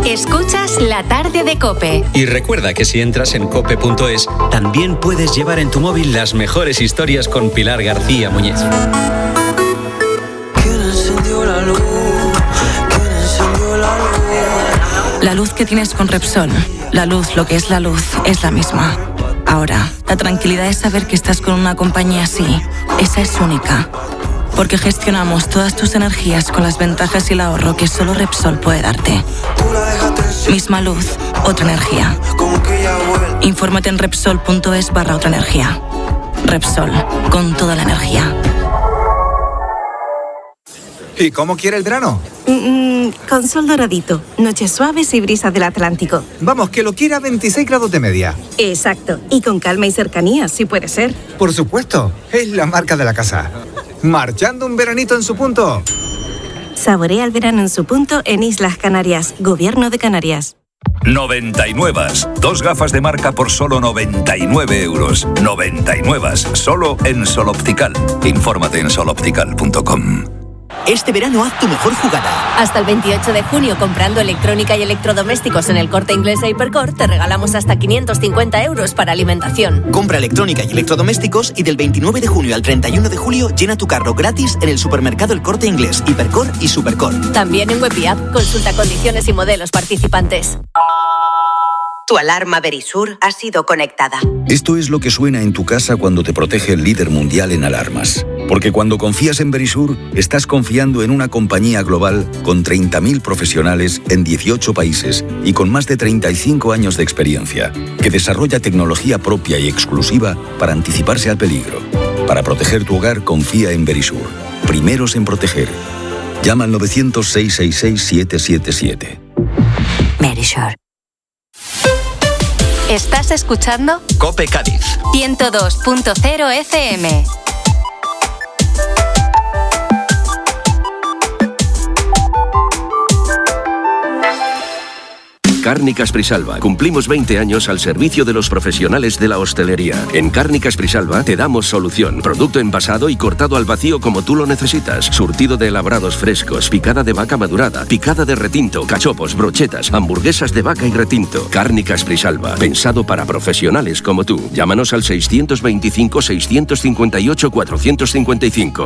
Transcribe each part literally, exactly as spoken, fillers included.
Escuchas La Tarde de COPE. Y recuerda que si entras en cope punto es, también puedes llevar en tu móvil las mejores historias con Pilar García Muñiz. ¿Quién encendió la luz? ¿Quién encendió la luz? La luz que tienes con Repsol, la luz, lo que es la luz, es la misma. Ahora, la tranquilidad es saber que estás con una compañía así. Esa es única. Porque gestionamos todas tus energías con las ventajas y el ahorro que solo Repsol puede darte. Misma luz, otra energía. Infórmate en Repsol punto es barra otra energía. Repsol, con toda la energía. ¿Y cómo quiere el verano? Mm, con sol doradito, noches suaves y brisas del Atlántico. Vamos, que lo quiera a veintiséis grados de media. Exacto, y con calma y cercanía, si puede ser. Por supuesto, es la marca de la casa. Marchando un veranito en su punto. Saborea el verano en su punto en Islas Canarias, Gobierno de Canarias. noventa y nueve. Dos gafas de marca por solo noventa y nueve euros. noventa y nueve. Solo en Sol Optical. Infórmate en sol optical punto com. Este verano haz tu mejor jugada. Hasta el veintiocho de junio, comprando electrónica y electrodomésticos en el Corte Inglés e Hipercor, te regalamos hasta quinientos cincuenta euros para alimentación. Compra electrónica y electrodomésticos y del veintinueve de junio al treinta y uno de julio llena tu carro gratis en el supermercado El Corte Inglés, Hipercor y Supercor. También en web y app. Consulta condiciones y modelos participantes. Tu alarma Verisur ha sido conectada. Esto es lo que suena en tu casa cuando te protege el líder mundial en alarmas. Porque cuando confías en Verisur, estás confiando en una compañía global con treinta mil profesionales en dieciocho países y con más de treinta y cinco años de experiencia, que desarrolla tecnología propia y exclusiva para anticiparse al peligro. Para proteger tu hogar, confía en Verisur. Primeros en proteger. Llama al novecientos, seiscientos sesenta y seis, siete siete siete. Verisur. ¿Estás escuchando? COPE Cádiz. ciento dos punto cero F M. Cárnicas Prisalba. Cumplimos veinte años al servicio de los profesionales de la hostelería. En Cárnicas Prisalba te damos solución. Producto envasado y cortado al vacío como tú lo necesitas. Surtido de elaborados frescos, picada de vaca madurada, picada de retinto, cachopos, brochetas, hamburguesas de vaca y retinto. Cárnicas Prisalba. Pensado para profesionales como tú. Llámanos al seiscientos veinticinco, seiscientos cincuenta y ocho, cuatrocientos cincuenta y cinco.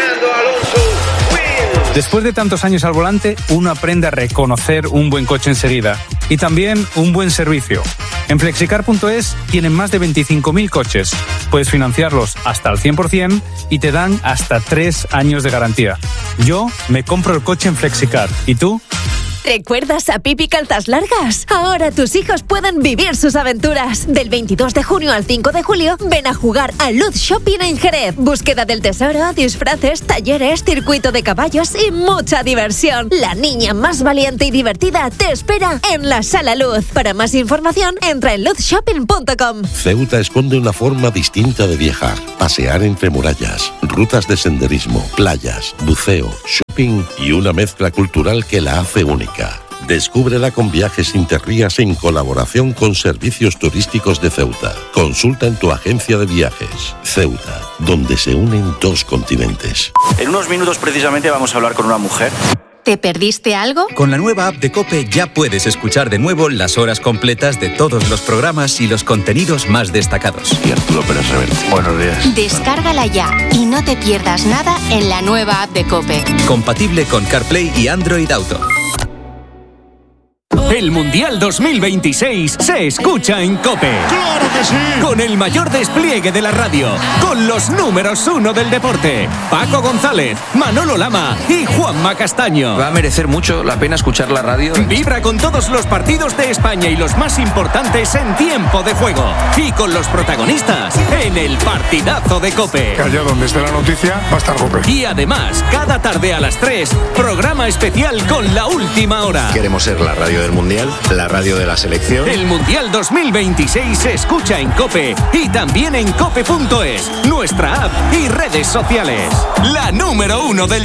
Después de tantos años al volante, uno aprende a reconocer un buen coche enseguida y también un buen servicio. En flexicar punto es tienen más de veinticinco mil coches. Puedes financiarlos hasta el cien por ciento y te dan hasta tres años de garantía. Yo me compro el coche en Flexicar. ¿Y tú? ¿Recuerdas a Pipi Calzas Largas? Ahora tus hijos pueden vivir sus aventuras. Del veintidós de junio al cinco de julio, ven a jugar a Luz Shopping en Jerez. Búsqueda del tesoro, disfraces, talleres, circuito de caballos y mucha diversión. La niña más valiente y divertida te espera en la Sala Luz. Para más información, entra en luz shopping punto com. Ceuta esconde una forma distinta de viajar. Pasear entre murallas, rutas de senderismo, playas, buceo, shopping y una mezcla cultural que la hace única. Descúbrela con Viajes Interrías en colaboración con Servicios Turísticos de Ceuta. Consulta en tu agencia de viajes. Ceuta, donde se unen dos continentes. En unos minutos precisamente vamos a hablar con una mujer. ¿Te perdiste algo? Con la nueva app de COPE ya puedes escuchar de nuevo las horas completas de todos los programas y los contenidos más destacados. Y Arturo Pérez Reverte. Buenos días. Descárgala ya y no te pierdas nada en la nueva app de COPE. Compatible con CarPlay y Android Auto. El Mundial dos mil veintiséis se escucha en COPE. ¡Claro que sí! Con el mayor despliegue de la radio, con los números uno del deporte, Paco González, Manolo Lama y Juanma Castaño. Va a merecer mucho la pena escuchar la radio. Vibra con todos los partidos de España y los más importantes en tiempo de juego. Y con los protagonistas en el partidazo de COPE. Que allá donde esté la noticia va a estar COPE. Y además, cada tarde a las tres, programa especial con la última hora. Queremos ser la radio del Mundial, la radio de la selección. El Mundial dos mil veintiséis se escucha en COPE y también en cope punto es, nuestra app y redes sociales. La número uno del